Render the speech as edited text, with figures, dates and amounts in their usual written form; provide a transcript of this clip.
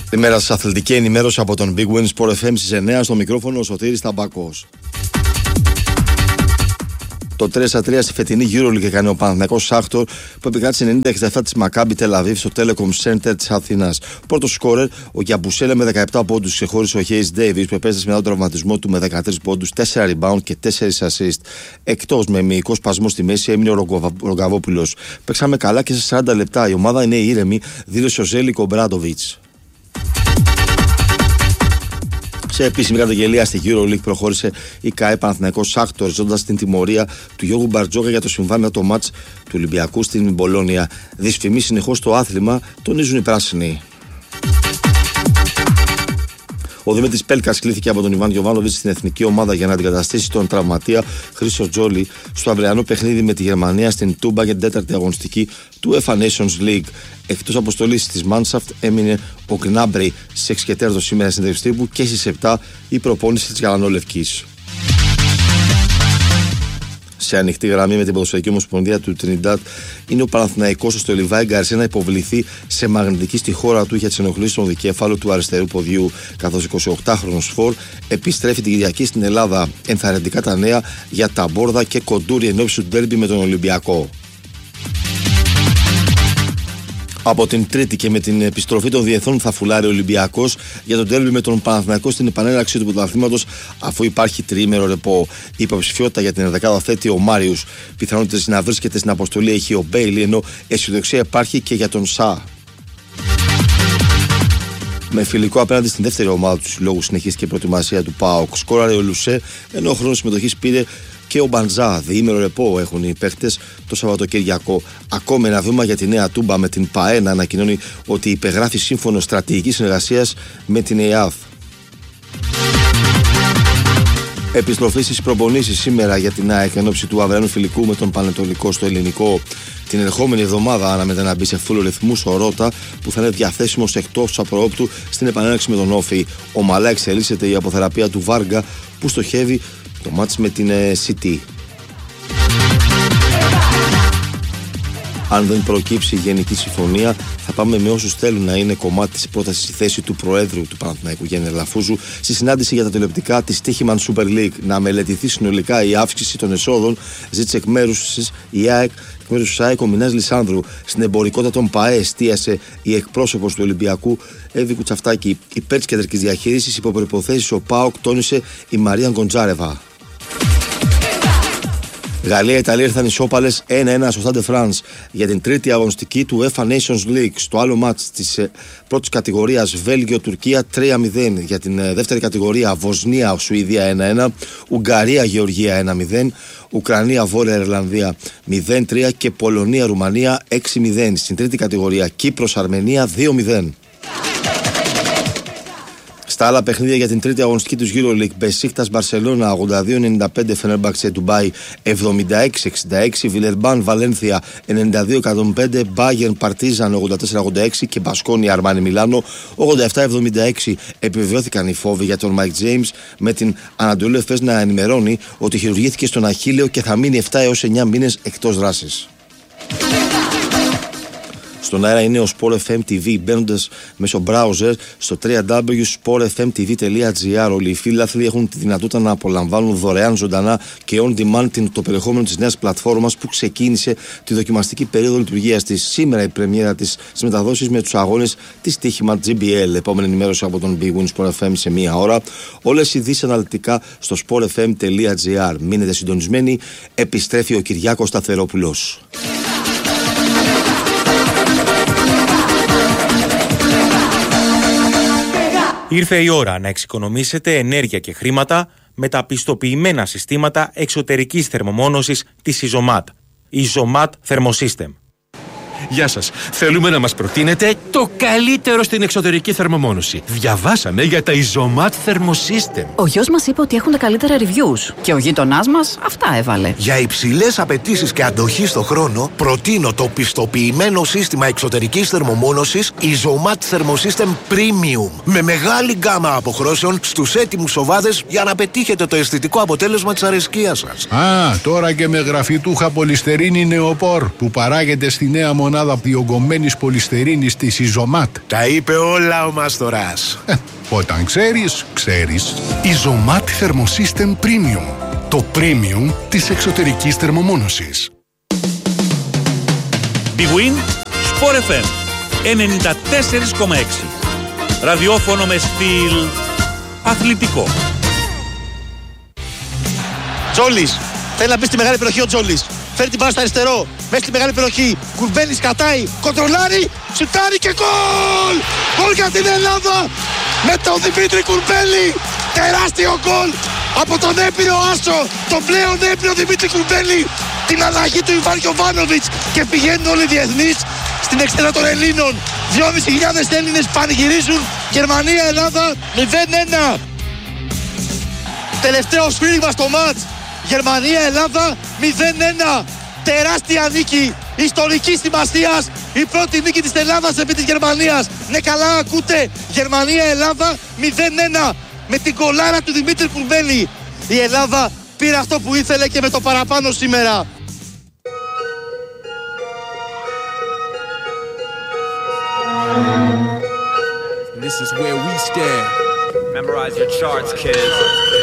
Καλημέρα σας, αθλητική ενημέρωση από τον Big Win Sport FM στις 9, στο μικρόφωνο ο Σωτήρης Ταμπακός. Το 3-3 στη φετινή EuroLeague έκανε ο Παναθηναϊκός Σάχτορ που επικράτησε 90-67 της Μακάμπι Τελαβίβ στο Telecom Center της Αθήνας. Πρώτος σκόρερ, ο Γιαμπουσέλε με 17 πόντους, ξεχώρισε ο Χέις Ντέιβις που επέστρεψε μετά τον τραυματισμό του με 13 πόντους, 4 rebound και 4 assist. Εκτός με μυϊκό σπασμό στη μέση έμεινε ο Ρογκαβόπουλος. Παίξαμε καλά και σε 40 λεπτά. Η ομάδα είναι ήρεμη, δήλωσε ο Ζέλικο Μπράντοβιτς. Σε επίσημη καταγγελία στη EuroLeague προχώρησε η ΚΑΕ Παναθηναϊκός Σάχτορ, ζώντας την τιμωρία του Γιώργου Μπαρτζόκα για το συμβάν με το μάτς του Ολυμπιακού στην Μπολόνια. Δυσφημεί συνεχώς το άθλημα, τονίζουν οι πράσινοι. Ο Δημήτρης Πέλκας κλήθηκε από τον Ιβάν Γιοβάνοβιτς στην εθνική ομάδα για να αντικαταστήσει τον τραυματία Χρήστο Τζόλι στο αυριανό παιχνίδι με τη Γερμανία στην Τούμπα για την τέταρτη αγωνιστική του UEFA Nations League. Εκτός αποστολής της Μάνσαφτ έμεινε ο Γκνάμπρι στις 6 και 4 σήμερα στην Συνδευτρίπου και στις 7 η προπόνηση της Γαλανόλευκης. Σε ανοιχτή γραμμή με την Ποδοσφαιρική Ομοσπονδία του Τρινιντάτ είναι ο Παναθηναϊκός στο Λιβάη Γκαρσία να υποβληθεί σε μαγνητική στη χώρα του για τις ενοχλήσεις στον δικέφαλο του αριστερού ποδιού, καθώς 28χρονος Φορ επιστρέφει την Κυριακή στην Ελλάδα. Ενθαρρυντικά τα νέα για τα Μπόρδα και Κοντούρι εν ώψη του ντέρμπι με τον Ολυμπιακό. Από την Τρίτη και με την επιστροφή των διεθνών θα φουλάρει ο Ολυμπιακός για τον ντέρμπι με τον Παναθηναϊκό στην επανέναρξη του πρωταθλήματος, αφού υπάρχει τριήμερο ρεπό. Η υποψηφιότητα για την ενδεκάδα θέτει ο Μάριους. Πιθανότητες να βρίσκεται στην αποστολή έχει ο Μπέιλι, ενώ αισιοδοξία υπάρχει και για τον Σα. Με φιλικό απέναντι στην δεύτερη ομάδα του συλλόγου συνεχίστηκε η προετοιμασία του ΠΑΟΚ. Σκόραρε ο Λουσέ, ενώ ο χρόνος συμμετοχής πήρε και ο Μπαντζά. Διήμερο ρεπό έχουν οι παίχτες το Σαββατοκύριακο. Ακόμη ένα βήμα για τη Νέα Τούμπα με την ΠΑΕ να ανακοινώνει ότι υπεγράφει σύμφωνο στρατηγικής συνεργασίας με την ΕΑΘ. Επιστροφή στις προπονήσεις σήμερα για την ΑΕΚ εν ώψη του αυριανού φιλικού με τον Πανετολικό στο Ελληνικό. Την ερχόμενη εβδομάδα αναμένεται να μπει σε φούλο ρυθμούς ο Ρώτα που θα είναι διαθέσιμος εκτός απροόπτου στην επανέναρξη με τον Όφη. Ομαλά εξελίσσεται η αποθεραπεία του Βάργα που στοχεύει το μάτς με την City. Αν δεν προκύψει η γενική συμφωνία, θα πάμε με όσους θέλουν να είναι κομμάτι της πρότασης στη θέση του Προέδρου του Παναθηναϊκού Γιάννη Λαφούζου στη συνάντηση για τα τηλεοπτικά της Τύχημαν Super League. Να μελετηθεί συνολικά η αύξηση των εσόδων, ζήτησε εκ μέρους της η ΑΕΚ, εκ μέρους της ΑΕΚ ο Μινάς Λισάνδρου. Στην εμπορικότητα των ΠΑΕ εστίασε η εκπρόσωπος του Ολυμπιακού Εύη Κουτσαφτάκη. Υπέρ της κεντρικής διαχείρισης, υπό προϋποθέσεις ο ΠΑΟΚ, τόνισε η Μαρία Γκοντζάρεβα. Γαλλία-Ιταλία ήρθαν ισόπαλες 1-1 στο Stade de France για την τρίτη αγωνιστική του UEFA Nations League. Στο άλλο μάτς της πρώτης κατηγορίας Βέλγιο-Τουρκία 3-0. Για την δεύτερη κατηγορία Βοσνία-Σουηδία 1-1, Ουγγαρία-Γεωργία 1-0, Ουκρανία-Βόρεια Ιρλανδία 0-3 και Πολωνία-Ρουμανία 6-0. Στην τρίτη κατηγορία Κύπρος-Αρμενία 2-0. Στα άλλα παιχνίδια για την τρίτη αγωνιστική του EuroLeague, Μπεσίκτας Μπαρσελόνα 82-95, Φενέρμπαξε Ντουμπάι 76-66, Βιλερμπάν Βαλένθια 92-105, Μπάγερν Παρτίζαν 84-86 και Μπασκόνια Αρμάνι Μιλάνο 87-76. Επιβεβαιώθηκαν οι φόβοι για τον Μάικ Τζέιμς, με την Ανατολή Εφές να ενημερώνει ότι χειρουργήθηκε στον Αχίλιο και θα μείνει 7 έως 9 μήνες εκτός δράσης. Στον αέρα είναι ο Sport FM TV, μπαίνοντας μέσω browser στο www.sportfmtv.gr. Όλοι οι φίλαθλοι έχουν τη δυνατότητα να απολαμβάνουν δωρεάν ζωντανά και on demand το περιεχόμενο της νέας πλατφόρμας που ξεκίνησε τη δοκιμαστική περίοδο λειτουργίας της. Σήμερα η πρεμιέρα της στις μεταδόσεις με τους αγώνες της Τύχημα GBL. Επόμενη ενημέρωση από τον Big Win Sport FM σε μία ώρα. Όλες οι ειδήσεις αναλυτικά στο sportfm.gr. Μείνετε συντονισμένοι, επιστρέφει ο Κυριάκος Σταθερόπουλος. Ήρθε η ώρα να εξοικονομήσετε ενέργεια και χρήματα με τα πιστοποιημένα συστήματα εξωτερικής θερμομόνωσης της Isomat. Isomat Thermosystem. Γεια σας. Θέλουμε να μας προτείνετε το καλύτερο στην εξωτερική θερμομόνωση. Διαβάσαμε για τα Isomat Thermosystem. Ο γιος μας είπε ότι έχουν τα καλύτερα reviews και ο γείτονάς μας αυτά έβαλε. Για υψηλές απαιτήσεις και αντοχή στο χρόνο, προτείνω το πιστοποιημένο σύστημα εξωτερικής θερμομόνωσης Isomat Thermosystem Premium. Με μεγάλη γκάμα αποχρώσεων στους έτοιμους σοβάδες για να πετύχετε το αισθητικό αποτέλεσμα της αρεσκίας σας. Τώρα και με γραφιτούχα πολυστερίνη νεοπόρ που παράγεται στη νέα μονάδα Ελλάδα πλιογκωμένης πολυστερίνης της Ιζωμάτ. Τα είπε όλα ο Μάστορας. Όταν ξέρεις, ξέρεις. Ιζωμάτ Thermosystem Premium. Το premium της εξωτερικής θερμομόνωσης. Big Win, Sport FM 94,6. Ραδιόφωνο με στυλ αθλητικό. Τζόλης, θέλει να μπει στη μεγάλη περιοχή ο Τζόλης. Φέρει την μπάλα στο αριστερό, μέσα στη μεγάλη περιοχή. Κουρμπέλης κατάει, κοντρολάρει, σουτάρει και γκολ! Γκολ για την Ελλάδα! Με τον Δημήτρη Κουρμπέλη! Τεράστιο γκολ! Από τον έπειρο άσο, τον πλέον έπειρο Δημήτρη Κουρμπέλη! Την αλλαγή του Ιβάν Γιοβάνοβιτς και πηγαίνουν όλοι οι διεθνείς στην εξέδρα των Ελλήνων. 2.500 Έλληνες πανηγυρίζουν. Γερμανία-Ελλάδα 0-1. Τελευταίο σφύριγμα στο μάτς. Γερμανία-Ελλάδα 0-1. Τεράστια νίκη ιστορικής σημασίας. Η πρώτη νίκη της Ελλάδας επί της Γερμανίας. Ναι, καλά ακούτε. Γερμανία-Ελλάδα 0-1. Με την κολάρα του Δημήτρη Κουρμπέλη. Η Ελλάδα πήρε αυτό που ήθελε και με το παραπάνω σήμερα. This is where we stand. Memorize your charts, kids.